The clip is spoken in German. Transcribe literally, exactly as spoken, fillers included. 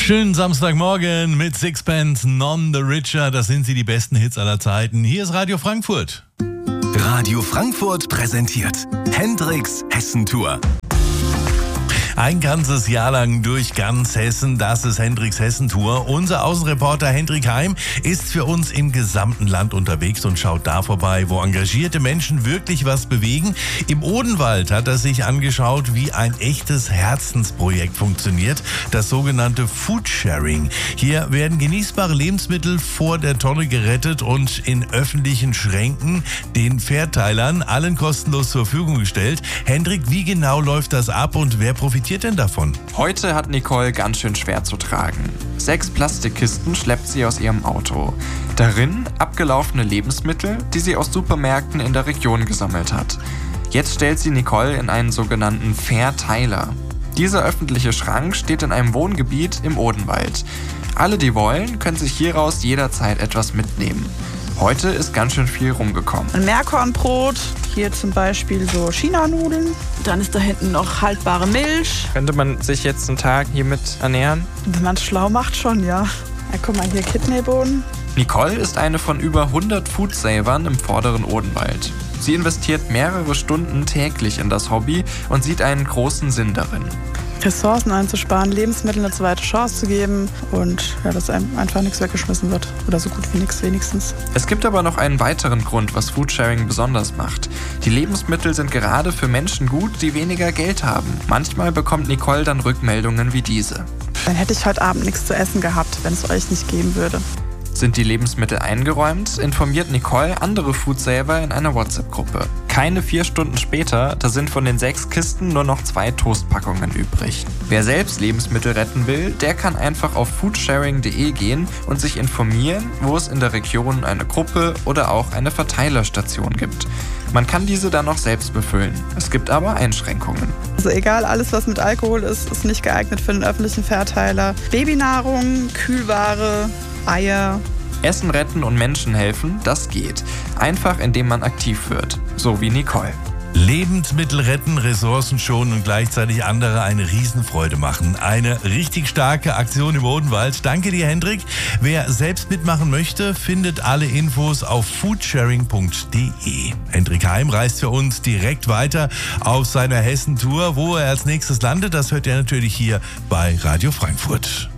Schönen Samstagmorgen mit Sixpence, None the Richer. Das sind sie, die besten Hits aller Zeiten. Hier ist Radio Frankfurt. Radio Frankfurt präsentiert Hendrix Hessentour. Ein ganzes Jahr lang durch ganz Hessen, das ist Hendrix Hessentour. Unser Außenreporter Hendrik Heim ist für uns im gesamten Land unterwegs und schaut da vorbei, wo engagierte Menschen wirklich was bewegen. Im Odenwald hat er sich angeschaut, wie ein echtes Herzensprojekt funktioniert, das sogenannte Foodsharing. Hier werden genießbare Lebensmittel vor der Tonne gerettet und in öffentlichen Schränken den Verteilern allen kostenlos zur Verfügung gestellt. Hendrik, wie genau läuft das ab und wer profitiert denn davon? Heute hat Nicole ganz schön schwer zu tragen. Sechs Plastikkisten schleppt sie aus ihrem Auto. Darin abgelaufene Lebensmittel, die sie aus Supermärkten in der Region gesammelt hat. Jetzt stellt sie Nicole in einen sogenannten Verteiler. Dieser öffentliche Schrank steht in einem Wohngebiet im Odenwald. Alle, die wollen, können sich hieraus jederzeit etwas mitnehmen. Heute ist ganz schön viel rumgekommen. Ein Meerkornbrot, hier zum Beispiel so China-Nudeln. Dann ist da hinten noch haltbare Milch. Könnte man sich jetzt einen Tag hiermit ernähren? Wenn man es schlau macht, schon, ja. Ja, guck mal, hier Kidneybohnen. Nicole ist eine von über hundert Foodsavern im vorderen Odenwald. Sie investiert mehrere Stunden täglich in das Hobby und sieht einen großen Sinn darin. Ressourcen einzusparen, Lebensmitteln eine zweite Chance zu geben und ja, dass einem einfach nichts weggeschmissen wird. Oder so gut wie nichts wenigstens. Es gibt aber noch einen weiteren Grund, was Foodsharing besonders macht. Die Lebensmittel sind gerade für Menschen gut, die weniger Geld haben. Manchmal bekommt Nicole dann Rückmeldungen wie diese. Dann hätte ich heute Abend nichts zu essen gehabt, wenn es euch nicht geben würde. Sind die Lebensmittel eingeräumt, informiert Nicole andere Foodsaver in einer WhatsApp-Gruppe. Keine vier Stunden später, da sind von den sechs Kisten nur noch zwei Toastpackungen übrig. Wer selbst Lebensmittel retten will, der kann einfach auf foodsharing punkt de gehen und sich informieren, wo es in der Region eine Gruppe oder auch eine Verteilerstation gibt. Man kann diese dann auch selbst befüllen. Es gibt aber Einschränkungen. Also egal, alles was mit Alkohol ist, ist nicht geeignet für den öffentlichen Verteiler. Babynahrung, Kühlware, Eier. Essen retten und Menschen helfen, das geht. Einfach indem man aktiv wird. So wie Nicole. Lebensmittel retten, Ressourcen schonen und gleichzeitig andere eine Riesenfreude machen. Eine richtig starke Aktion im Odenwald. Danke dir, Hendrik. Wer selbst mitmachen möchte, findet alle Infos auf foodsharing punkt de. Hendrik Heim reist für uns direkt weiter auf seiner Hessentour. Wo er als nächstes landet, das hört ihr natürlich hier bei Radio Frankfurt.